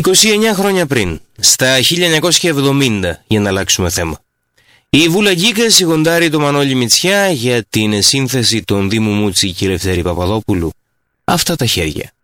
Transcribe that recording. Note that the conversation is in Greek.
29 χρόνια πριν, στα 1970, για να αλλάξουμε θέμα, η Βούλα Γκίκα σιγοντάρει το Μανώλη Μητσιά για την σύνθεση των Δήμου Μούτσι και Ελευθέρη Παπαδόπουλου. Αυτά τα χέρια.